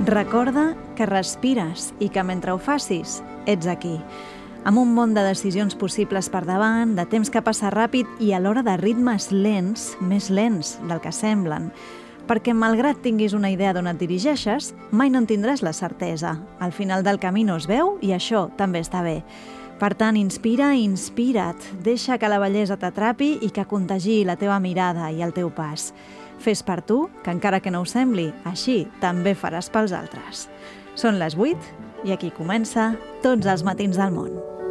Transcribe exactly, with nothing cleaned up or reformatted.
Recorda que respires i que mentre ho facis, ets aquí. Amb un món de decisions possibles per davant, de temps que passa ràpid i alhora de ritmes lents, més lents del que semblen. Perquè malgrat tinguis una idea d'on et dirigeixes, mai no en tindràs la certesa. Al final del camí no es veu i això també està bé. Per tant, inspira i inspira't. Deixa que la bellesa t'atrapi i que contagi la teva mirada i el teu pas. Fes per tu, que encara que no ho sembli, així també faràs pels altres. Són les vuit i aquí comença Tots els matins del món.